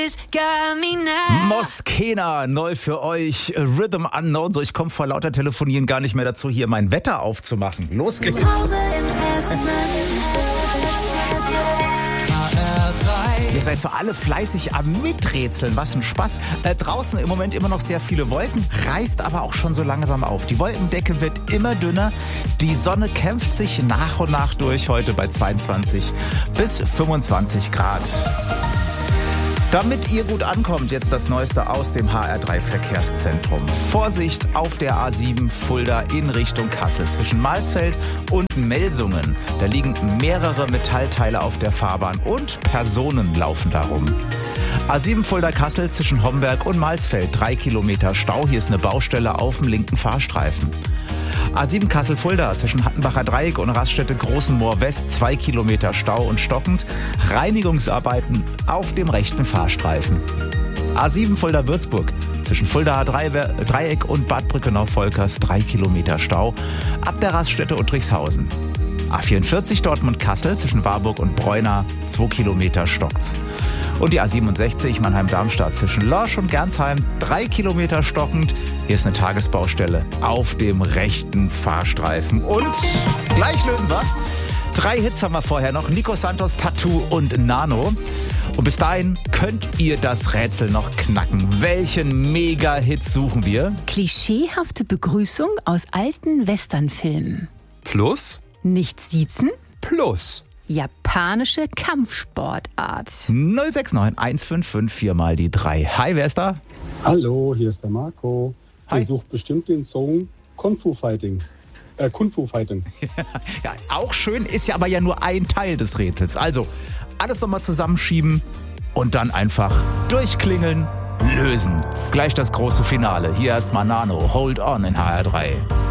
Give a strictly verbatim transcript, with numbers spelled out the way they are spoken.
Moskena, neu für euch, Rhythm Unknown. So, ich komme vor lauter Telefonieren gar nicht mehr dazu, hier mein Wetter aufzumachen. Los geht's. Ihr seid so alle fleißig am Miträtseln, was ein Spaß. Äh, draußen im Moment immer noch sehr viele Wolken, reißt aber auch schon so langsam auf. Die Wolkendecke wird immer dünner, die Sonne kämpft sich nach und nach durch, heute bei zweiundzwanzig bis fünfundzwanzig Grad. Damit ihr gut ankommt, jetzt das Neueste aus dem H R drei Verkehrszentrum. Vorsicht auf der A sieben Fulda in Richtung Kassel zwischen Malsfeld und Melsungen. Da liegen mehrere Metallteile auf der Fahrbahn und Personen laufen darum. A sieben Fulda Kassel zwischen Homberg und Malsfeld, drei Kilometer Stau. Hier ist eine Baustelle auf dem linken Fahrstreifen. A sieben Kassel-Fulda zwischen Hattenbacher Dreieck und Raststätte Großenmoor West, zwei Kilometer Stau und stockend. Reinigungsarbeiten auf dem rechten Fahrstreifen. A sieben Fulda Würzburg zwischen Fuldaer Dreieck und Bad Brückenau-Volkers, drei Kilometer Stau. Ab der Raststätte Uttrichshausen. A vierundvierzig Dortmund-Kassel zwischen Warburg und Bräuna, zwei Kilometer stockt's. Und die A siebenundsechzig Mannheim-Darmstadt zwischen Lorsch und Gernsheim, drei Kilometer stockend. Hier ist eine Tagesbaustelle auf dem rechten Fahrstreifen. Und gleich lösen wir. Drei Hits haben wir vorher noch. Nico Santos, Tattoo und Nano. Und bis dahin könnt ihr das Rätsel noch knacken. Welchen Mega-Hit suchen wir? Klischeehafte Begrüßung aus alten Westernfilmen. Plus? Nicht siezen. Plus. Japanische Kampfsportart. null sechs neun eins fünf fünf vier mal die drei. Hi, wer ist da? Hallo, hier ist der Marco. Hi. Ihr sucht bestimmt den Song Kung Fu Fighting. Äh, Kung Fu Fighting. Ja, auch schön, ist ja aber ja nur ein Teil des Rätsels. Also, alles nochmal zusammenschieben und dann einfach durchklingeln, lösen. Gleich das große Finale. Hier erst mal Nano, Hold On in H R drei.